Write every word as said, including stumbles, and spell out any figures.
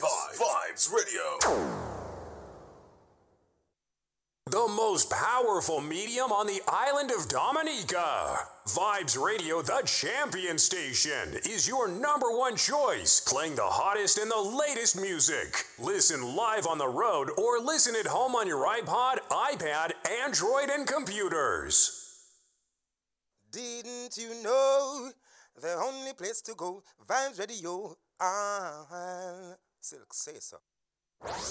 Vibes, Vibes Radio. The most powerful medium on the island of Dominica. Vibes Radio, the champion station, is your number one choice, playing the hottest and the latest music. Listen live on the road or listen at home on your iPod, iPad, Android, and computers. Didn't you know the only place to go, Vibes Radio? Ah, Silk say so.